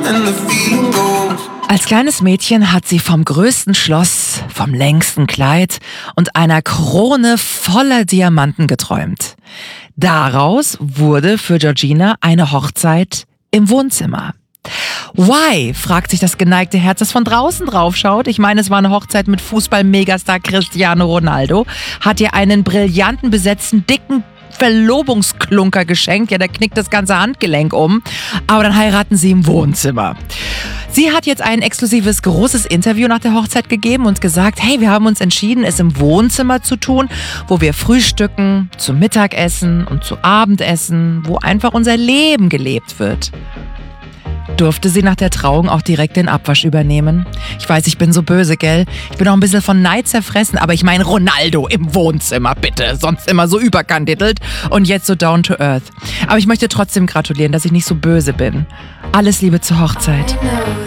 Als kleines Mädchen hat sie vom größten Schloss, vom längsten Kleid und einer Krone voller Diamanten geträumt. Daraus wurde für Georgina eine Hochzeit im Wohnzimmer. Why? Fragt sich das geneigte Herz, das von draußen drauf schaut. Ich meine, es war eine Hochzeit mit Fußball-Megastar Cristiano Ronaldo. Hat ihr einen brillanten, besetzten, dicken Verlobungsklunker geschenkt. Ja, der knickt das ganze Handgelenk um. Aber dann heiraten sie im Wohnzimmer. Sie hat jetzt ein exklusives, großes Interview nach der Hochzeit gegeben und gesagt, hey, wir haben uns entschieden, es im Wohnzimmer zu tun, wo wir frühstücken, zu Mittagessen und zu Abendessen, wo einfach unser Leben gelebt wird. Durfte sie nach der Trauung auch direkt den Abwasch übernehmen? Ich weiß, ich bin so böse, gell? Ich bin auch ein bisschen von Neid zerfressen, aber ich meine Ronaldo im Wohnzimmer, bitte. Sonst immer so überkandidelt und jetzt so down to earth. Aber ich möchte trotzdem gratulieren, dass ich nicht so böse bin. Alles Liebe zur Hochzeit.